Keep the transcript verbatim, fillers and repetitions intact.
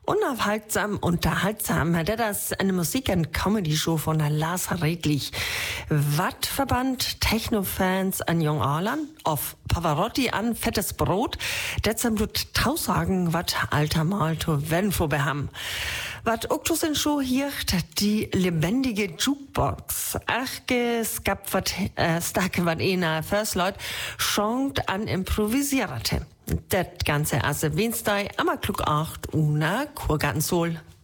Unaufhaltsam, unterhaltsam, das ist eine Musik- und Comedy-Show von Lars Redlich. Wat verband Techno-Fans an Jung Arlan, auf Pavarotti an fettes Brot, das sind blut Taussagen, wat alter Mal to werden vorbei haben. Wat Oktus in Show hier, die lebendige Jukebox. Ach, es gab wat, äh, starke wat ena First Leut, schonkt an improvisierte. Das Ganze also Wednesday, am Klug acht, una Kurgartensol.